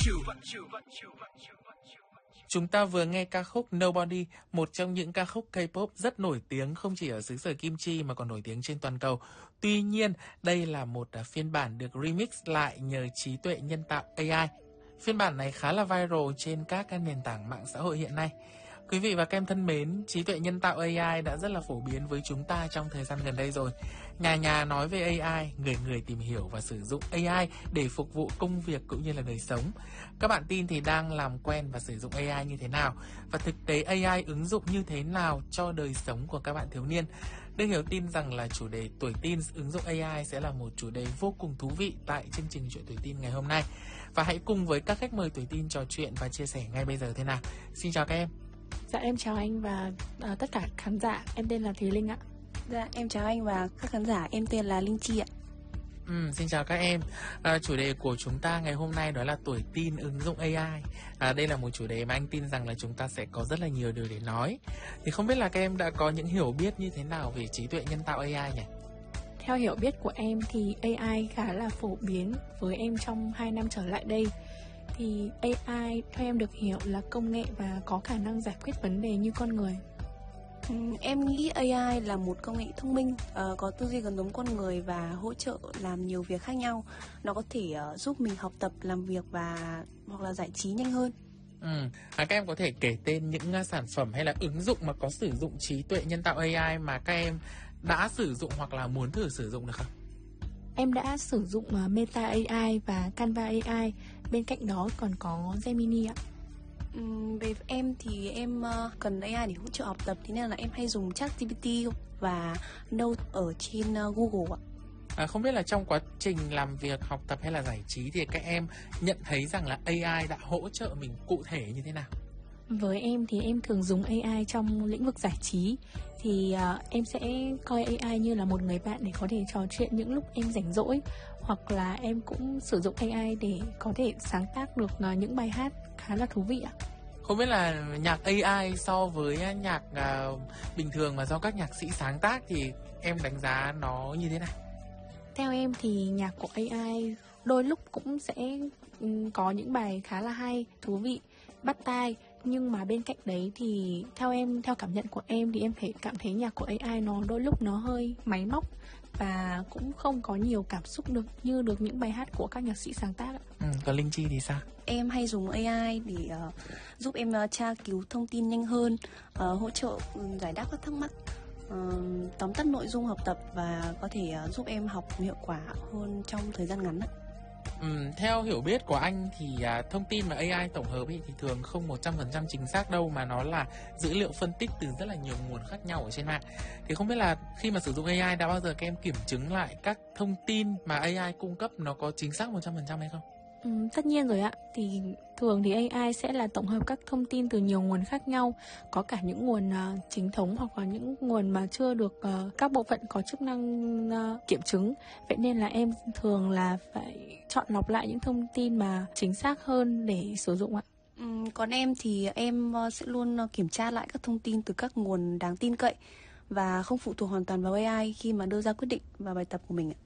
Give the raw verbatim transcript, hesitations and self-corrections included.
Chúng ta vừa nghe ca khúc Nobody, một trong những ca khúc K-pop rất nổi tiếng không chỉ ở xứ sở Kim Chi mà còn nổi tiếng trên toàn cầu. Tuy nhiên, đây là một phiên bản được remix lại nhờ trí tuệ nhân tạo A I. Phiên bản này khá là viral trên các nền tảng mạng xã hội hiện nay. Quý vị và các em thân mến, trí tuệ nhân tạo A I đã rất là phổ biến với chúng ta trong thời gian gần đây rồi. Nhà nhà nói về A I, người người tìm hiểu và sử dụng A I để phục vụ công việc cũng như là đời sống. Các bạn tin thì đang làm quen và sử dụng A I như thế nào? Và thực tế A I ứng dụng như thế nào cho đời sống của các bạn thiếu niên? Đương Hiểu tin rằng là chủ đề tuổi teen ứng dụng A I sẽ là một chủ đề vô cùng thú vị tại chương trình Chuyện Tuổi Teen ngày hôm nay. Và hãy cùng với các khách mời tuổi teen trò chuyện và chia sẻ ngay bây giờ thế nào. Xin chào các em. Dạ em chào anh và uh, tất cả khán giả, em tên là Thùy Linh ạ. Dạ em chào anh và các khán giả, em tên là Linh Chi ạ. Ừ, xin chào các em. À, chủ đề của chúng ta ngày hôm nay đó là tuổi teen ứng dụng A I. À, đây là một chủ đề mà anh tin rằng là chúng ta sẽ có rất là nhiều điều để nói. Thì không biết là các em đã có những hiểu biết như thế nào về trí tuệ nhân tạo A I nhỉ? Theo hiểu biết của em thì A I khá là phổ biến với em trong hai năm trở lại đây. Thì A I theo em được hiểu là công nghệ và có khả năng giải quyết vấn đề như con người. Ừ, em nghĩ A I là một công nghệ thông minh, uh, có tư duy gần giống con người và hỗ trợ làm nhiều việc khác nhau. Nó có thể uh, giúp mình học tập, làm việc và hoặc là giải trí nhanh hơn. Ừ. À, các em có thể kể tên những uh, sản phẩm hay là ứng dụng mà có sử dụng trí tuệ nhân tạo A I mà các em đã sử dụng hoặc là muốn thử sử dụng được không? Em đã sử dụng uh, Meta A I và Canva A I. Bên cạnh đó còn có Gemini ạ. Uhm, về em thì em uh, cần A I để hỗ trợ học tập, thế nên là em hay dùng ChatGPT và Note ở trên uh, Google ạ. À, không biết là trong quá trình làm việc, học tập hay là giải trí thì các em nhận thấy rằng là A I đã hỗ trợ mình cụ thể như thế nào? Với em thì em thường dùng A I trong lĩnh vực giải trí. Thì uh, em sẽ coi A I như là một người bạn để có thể trò chuyện những lúc em rảnh rỗi. Hoặc là em cũng sử dụng A I để có thể sáng tác được uh, những bài hát khá là thú vị ạ. Không biết là nhạc A I so với nhạc uh, bình thường mà do các nhạc sĩ sáng tác thì em đánh giá nó như thế nào? Theo em thì nhạc của A I đôi lúc cũng sẽ um, có những bài khá là hay, thú vị, bắt tai. Nhưng mà bên cạnh đấy thì theo em, theo cảm nhận của em thì em phải cảm thấy nhạc của A I nó đôi lúc nó hơi máy móc và cũng không có nhiều cảm xúc được như được những bài hát của các nhạc sĩ sáng tác. Ừ, còn Linh Chi thì sao? Em hay dùng A I để uh, giúp em uh, tra cứu thông tin nhanh hơn, uh, hỗ trợ um, giải đáp các thắc mắc, uh, tóm tắt nội dung học tập và có thể uh, giúp em học hiệu quả hơn trong thời gian ngắn. Ừ, theo hiểu biết của anh thì à, thông tin mà A I tổng hợp ý, thì thường không một trăm phần trăm chính xác đâu, mà nó là dữ liệu phân tích từ rất là nhiều nguồn khác nhau ở trên mạng. Thì không biết là khi mà sử dụng A I đã bao giờ các em kiểm chứng lại các thông tin mà A I cung cấp nó có chính xác một trăm phần trăm hay không? Ừ, tất nhiên rồi ạ. Thì thường thì A I sẽ là tổng hợp các thông tin từ nhiều nguồn khác nhau, có cả những nguồn uh, chính thống hoặc là những nguồn mà chưa được uh, các bộ phận có chức năng uh, kiểm chứng. Vậy nên là em thường là phải chọn lọc lại những thông tin mà chính xác hơn để sử dụng ạ. Ừ, còn em thì em uh, sẽ luôn uh, kiểm tra lại các thông tin từ các nguồn đáng tin cậy và không phụ thuộc hoàn toàn vào A I khi mà đưa ra quyết định và bài tập của mình ạ.